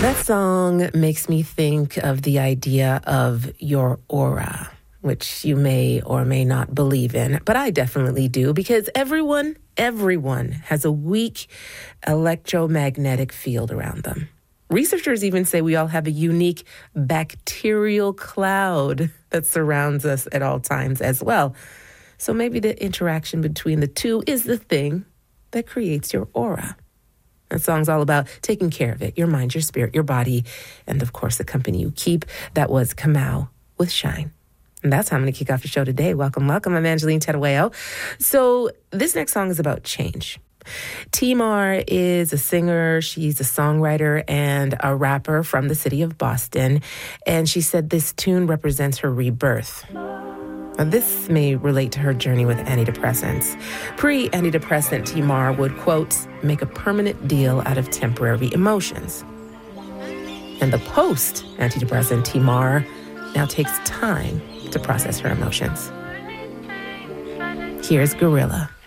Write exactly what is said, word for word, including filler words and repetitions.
That song makes me think of the idea of your aura, which you may or may not believe in, but I definitely do, because everyone, everyone has a weak electromagnetic field around them. Researchers even say we all have a unique bacterial cloud that surrounds us at all times as well. So maybe the interaction between the two is the thing that creates your aura. That song's all about taking care of it, your mind, your spirit, your body, and of course, the company you keep. That was Kamau with Shine. And that's how I'm going to kick off the show today. Welcome, welcome. I'm Angeline Terueo. So this next song is about change. T-Mar is a singer, she's a songwriter and a rapper from the city of Boston. And she said this tune represents her rebirth. Now, this may relate to her journey with antidepressants. Pre-antidepressant T-Mar would, quote, make a permanent deal out of temporary emotions. And the post-antidepressant T-Mar now takes time to process her emotions. Here's Gorilla.